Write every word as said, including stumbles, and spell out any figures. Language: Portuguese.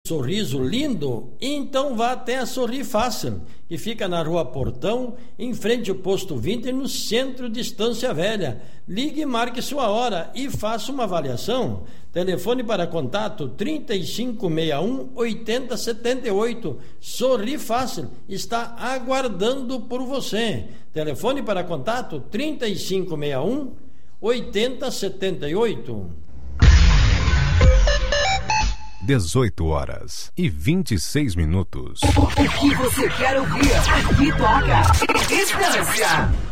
sorriso lindo? Então vá até a Sorri Fácil, que fica na Rua Portão, em frente ao Posto vinte, no centro de Estância Velha. Ligue e marque sua hora e faça uma avaliação. Telefone para contato trinta e cinco sessenta e um, oitenta setenta e oito. Sorri Fácil está aguardando por você. Telefone para contato trinta e cinco sessenta e um, oitenta setenta e oito. dezoito horas e vinte e seis minutos. O que você quer ouvir? Aqui toca Estância.